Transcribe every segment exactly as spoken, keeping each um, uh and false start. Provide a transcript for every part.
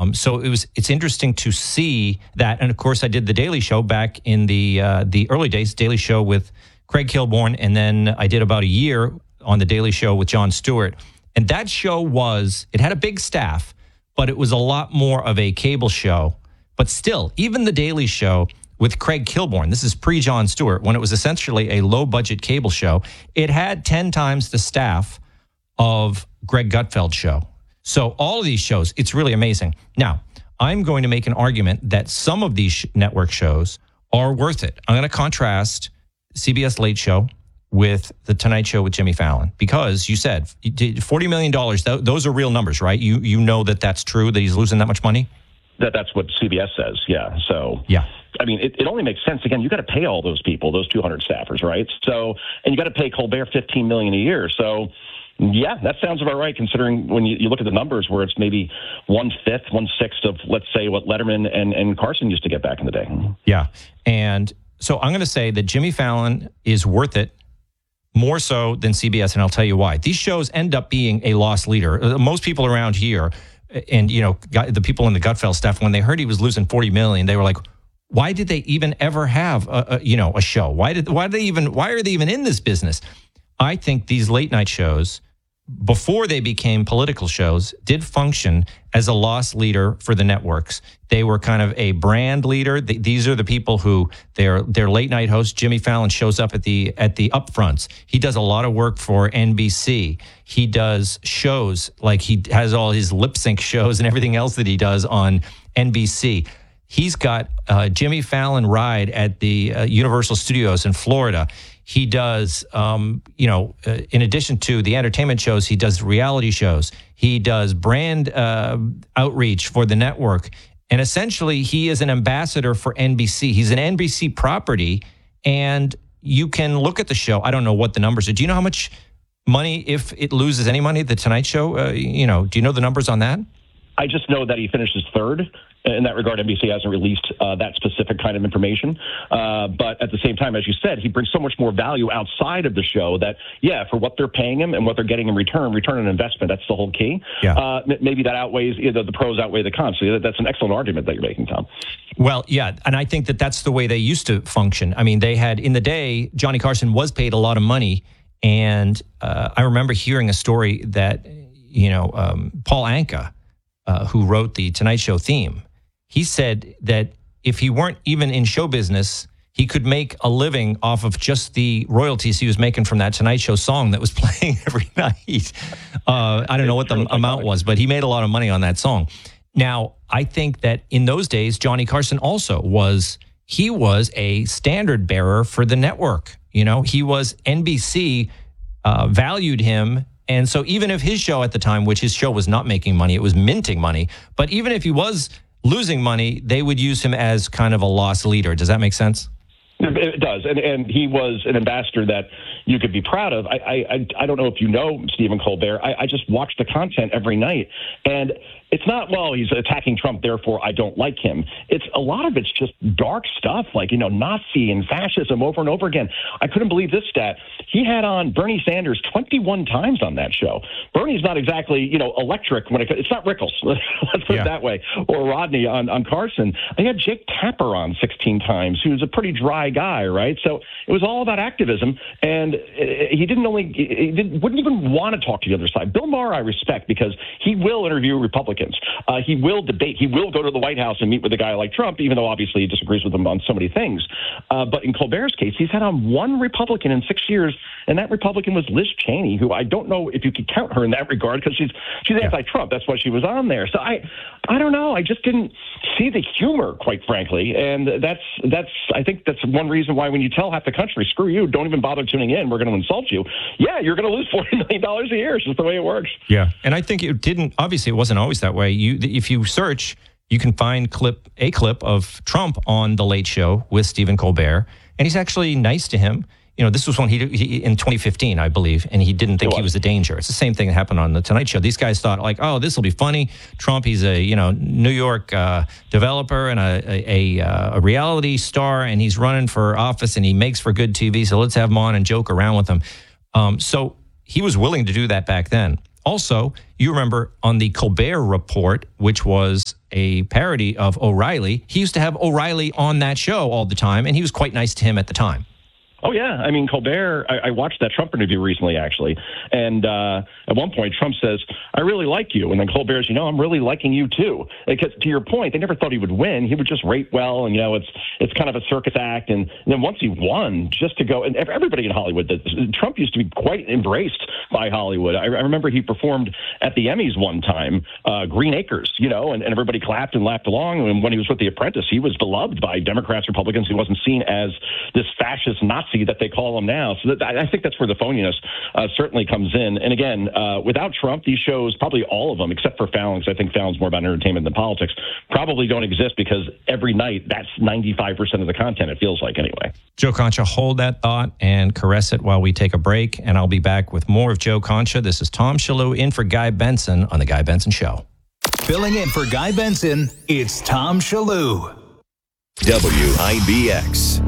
Um, so it was. It's interesting to see that, and of course, I did the Daily Show back in the uh, the early days. Daily Show with Craig Kilborn, and then I did about a year on the Daily Show with Jon Stewart. And that show was, it had a big staff, but it was a lot more of a cable show. But still, even the Daily Show with Craig Kilborn, this is pre-Jon Stewart, when it was essentially a low-budget cable show, it had ten times the staff of Greg Gutfeld's show. So all of these shows, it's really amazing. Now, I'm going to make an argument that some of these sh- network shows are worth it. I'm going to contrast C B S Late Show with The Tonight Show with Jimmy Fallon, because you said forty million dollars, th- those are real numbers, right? You you know that that's true, that he's losing that much money? That That's what C B S says, yeah. So, yeah. I mean, it, it only makes sense. Again, you got to pay all those people, those two hundred staffers, right? So, and you got to pay Colbert fifteen million dollars a year. So, yeah, that sounds about right, considering when you, you look at the numbers where it's maybe one-fifth, one-sixth of, let's say, what Letterman and, and Carson used to get back in the day. Yeah, and so I'm going to say that Jimmy Fallon is worth it more so than C B S, and I'll tell you why. These shows end up being a loss leader. Most people around here, and you know, the people in the Gutfeld staff, when they heard he was losing forty million dollars, they were like, "Why did they even ever have a, a you know a show? Why did why did they even why are they even in this business?" I think these late night shows, before they became political shows, did function as a loss leader for the networks. They were kind of a brand leader. Th- these are the people who they're they're late night hosts. Jimmy Fallon shows up at the at the upfronts. He does a lot of work for N B C. He does shows like he has all his lip sync shows and everything else that he does on N B C. He's got uh, Jimmy Fallon Ride at the uh, Universal Studios in Florida. He does, um, you know, uh, in addition to the entertainment shows, he does reality shows. He does brand uh, outreach for the network. And essentially, he is an ambassador for N B C. He's an N B C property. And you can look at the show. I don't know what the numbers are. Do you know how much money, if it loses any money, The Tonight Show? Uh, you know, do you know the numbers on that? I just know that he finishes third. In that regard, N B C hasn't released uh, that specific kind of information. Uh, but at the same time, as you said, he brings so much more value outside of the show that, yeah, for what they're paying him and what they're getting in return, return on investment, that's the whole key. Yeah. Uh, maybe that outweighs, either the pros outweigh the cons. So that's an excellent argument that you're making, Tom. Well, yeah, and I think that that's the way they used to function. I mean, they had, in the day, Johnny Carson was paid a lot of money. And uh, I remember hearing a story that, you know, um, Paul Anka, uh, who wrote the Tonight Show theme, he said that if he weren't even in show business, he could make a living off of just the royalties he was making from that Tonight Show song that was playing every night. Uh, I don't know what the amount was, but he made a lot of money on that song. Now, I think that in those days, Johnny Carson also was, he was a standard bearer for the network. You know, he was, N B C uh, valued him. And so even if his show at the time, which his show was not making money, it was minting money. But even if he was losing money, they would use him as kind of a loss leader. Does that make sense? It does, and and he was an ambassador that you could be proud of. I I I don't know if you know Stephen Colbert. I, I just watch the content every night, and it's not, well, he's attacking Trump, therefore I don't like him. It's a lot of it's just dark stuff, like, you know, Nazi and fascism over and over again. I couldn't believe this stat. He had on Bernie Sanders twenty-one times on that show. Bernie's not exactly, you know, electric when it it's not Rickles, let's put yeah. it that way, or Rodney on, on Carson. They had Jake Tapper on sixteen times, who's a pretty dry guy, right? So it was all about activism, and he didn't only, he didn't, wouldn't even want to talk to the other side. Bill Maher I respect because he will interview Republicans. Uh, he will debate. He will go to the White House and meet with a guy like Trump, even though obviously he disagrees with him on so many things. Uh, but in Colbert's case, he's had on one Republican in six years, and that Republican was Liz Cheney, who I don't know if you could count her in that regard because she's she's yeah. anti-Trump. That's why she was on there. So I, I don't know. I just didn't see the humor, quite frankly, and that's that's. I think that's one reason why when you tell half the country, screw you, don't even bother tuning in, we're going to insult you. Yeah, you're going to lose forty million dollars a year. It's just the way it works. Yeah, and I think it didn't. Obviously, it wasn't always that way. You, if you search, you can find clip a clip of Trump on The Late Show with Stephen Colbert, and he's actually nice to him. You know, this was when he, he in twenty fifteen, I believe, and he didn't think he was a danger. It's the same thing that happened on The Tonight Show. These guys thought, like, oh, this will be funny. Trump, he's a, you know, New York uh, developer and a, a, a, a reality star, and he's running for office, and he makes for good T V, so let's have him on and joke around with him. Um, so he was willing to do that back then. Also, you remember on the Colbert Report, which was a parody of O'Reilly, he used to have O'Reilly on that show all the time, and he was quite nice to him at the time. Oh, yeah. I mean, Colbert, I, I watched that Trump interview recently, actually. And uh, at one point, Trump says, I really like you. And then Colbert's, you know, I'm really liking you, too. Because to your point, they never thought he would win. He would just rate well. And, you know, it's it's kind of a circus act. And, and then once he won, just to go, and everybody in Hollywood, Trump used to be quite embraced by Hollywood. I, I remember he performed at the Emmys one time, uh, Green Acres, you know, and, and everybody clapped and laughed along. And when he was with The Apprentice, he was beloved by Democrats, Republicans. He wasn't seen as this fascist Nazi that they call him now. So that, I think that's where the phoniness uh, certainly comes in. And again, uh, without Trump, these shows, probably all of them, except for Fallon, because I think Fallon's more about entertainment than politics, probably don't exist because every night that's ninety-five percent of the content, it feels like anyway. Joe Concha, hold that thought and caress it while we take a break. And I'll be back with more of Joe Concha. This is Tom Shalhoub in for Guy Benson on The Guy Benson Show. Filling in for Guy Benson, it's Tom Shalhoub. W I B X.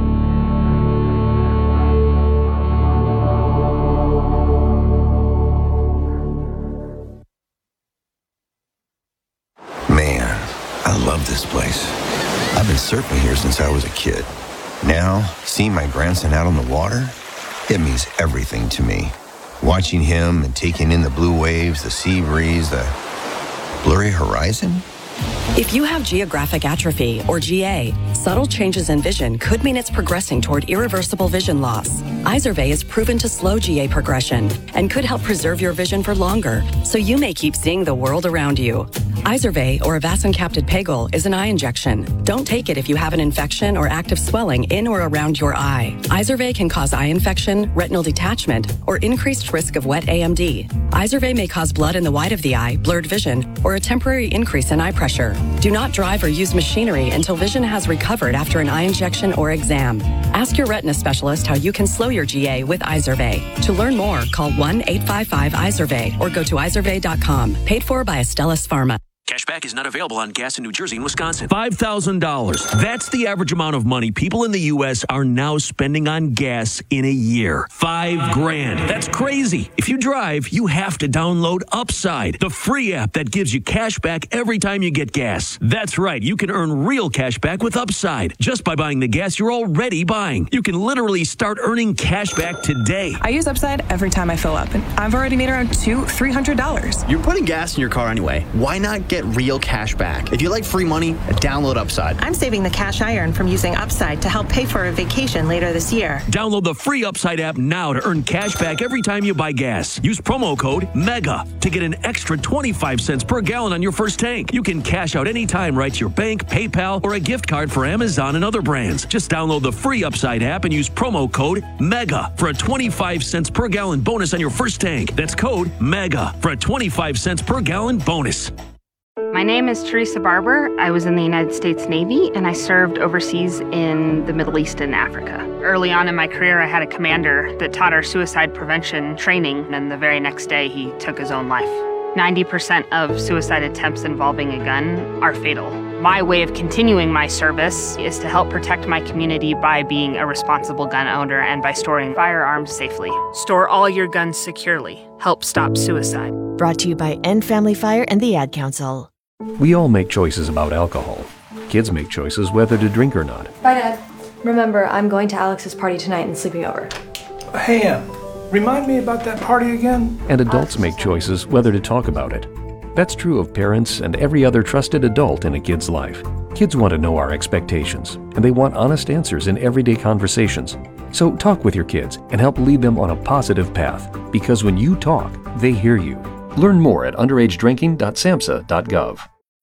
Man, I love this place. I've been surfing here since I was a kid. Now, seeing my grandson out on the water, it means everything to me. Watching him and taking in the blue waves, the sea breeze, the blurry horizon. If you have geographic atrophy, or G A, subtle changes in vision could mean it's progressing toward irreversible vision loss. Izervay is proven to slow G A progression and could help preserve your vision for longer, so you may keep seeing the world around you. Izervay, or avacincaptad pegol, is an eye injection. Don't take it if you have an infection or active swelling in or around your eye. Izervay can cause eye infection, retinal detachment, or increased risk of wet A M D. Izervay may cause blood in the white of the eye, blurred vision, or a temporary increase in eye pressure. Do not drive or use machinery until vision has recovered after an eye injection or exam. Ask your retina specialist how you can slow your G A with Izervay. To learn more, call one eight five five Izervay or go to izervay dot com. Paid for by Astellas Pharma. Cashback is not available on gas in New Jersey and Wisconsin. five thousand dollars. That's the average amount of money people in the U S are now spending on gas in a year. Five grand. That's crazy. If you drive, you have to download Upside, the free app that gives you cash back every time you get gas. That's right. You can earn real cash back with Upside just by buying the gas you're already buying. You can literally start earning cash back today. I use Upside every time I fill up, and I've already made around two, three hundred dollars. You're putting gas in your car anyway. Why not get real cash back? If you like free money, download Upside. I'm saving the cash I earn from using Upside to help pay for a vacation later this year. Download the free Upside app now to earn cash back every time you buy gas. Use promo code MEGA to get an extra twenty-five cents per gallon on your first tank. You can cash out anytime right to your bank, PayPal, or a gift card for Amazon and other brands. Just download the free Upside app and use promo code MEGA for a twenty-five cents per gallon bonus on your first tank. That's code MEGA for a twenty-five cents per gallon bonus. My name is Teresa Barber. I was in the United States Navy, and I served overseas in the Middle East and Africa. Early on in my career, I had a commander that taught our suicide prevention training, and the very next day, he took his own life. ninety percent of suicide attempts involving a gun are fatal. My way of continuing my service is to help protect my community by being a responsible gun owner and by storing firearms safely. Store all your guns securely. Help stop suicide. Brought to you by End Family Fire and the Ad Council. We all make choices about alcohol. Kids make choices whether to drink or not. Bye, Dad. Remember, I'm going to Alex's party tonight and sleeping over. Hey, Em, remind me about that party again? And adults make choices whether to talk about it. That's true of parents and every other trusted adult in a kid's life. Kids want to know our expectations, and they want honest answers in everyday conversations. So talk with your kids and help lead them on a positive path, because when you talk, they hear you. Learn more at underage drinking dot samhsa dot gov.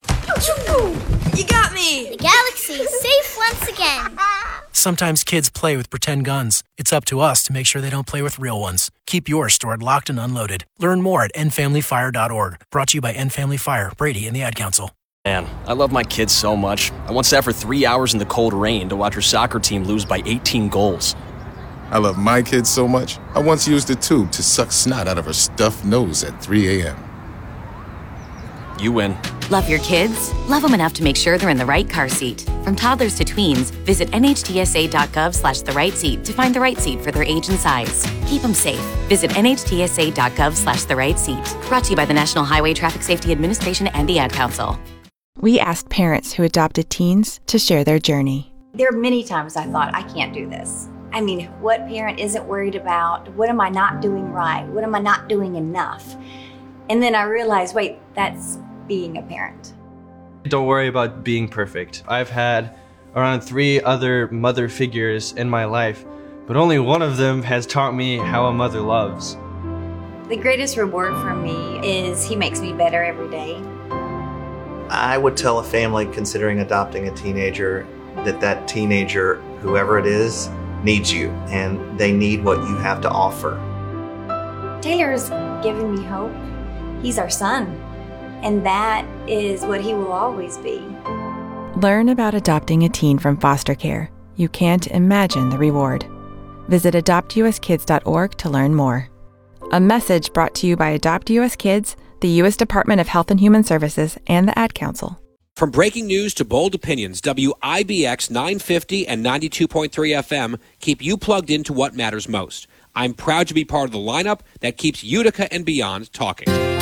You got me! The galaxy's safe once again. Sometimes kids play with pretend guns. It's up to us to make sure they don't play with real ones. Keep yours stored locked and unloaded. Learn more at end family fire dot org. Brought to you by End Family Fire, Brady, and the Ad Council. Man, I love my kids so much. I once sat for three hours in the cold rain to watch her soccer team lose by eighteen goals. I love my kids so much, I once used a tube to suck snot out of her stuffed nose at three a.m. You win. Love your kids? Love them enough to make sure they're in the right car seat. From toddlers to tweens, visit nhtsa.gov slash the right seat to find the right seat for their age and size. Keep them safe. Visit nhtsa.gov slash the right seat. Brought to you by the National Highway Traffic Safety Administration and the Ad Council. We asked parents who adopted teens to share their journey. There are many times I thought, I can't do this. I mean, what parent isn't worried about, what am I not doing right? What am I not doing enough? And then I realized, wait, that's being a parent. Don't worry about being perfect. I've had around three other mother figures in my life, but only one of them has taught me how a mother loves. The greatest reward for me is he makes me better every day. I would tell a family considering adopting a teenager that that teenager, whoever it is, needs you, and they need what you have to offer. Taylor's given me hope. He's our son. And that is what he will always be. Learn about adopting a teen from foster care. You can't imagine the reward. Visit adopt u s kids dot org to learn more. A message brought to you by Adopt U S Kids, the U S Department of Health and Human Services, and the Ad Council. From breaking news to bold opinions, W I B X nine fifty and ninety-two point three F M keep you plugged into what matters most. I'm proud to be part of the lineup that keeps Utica and beyond talking.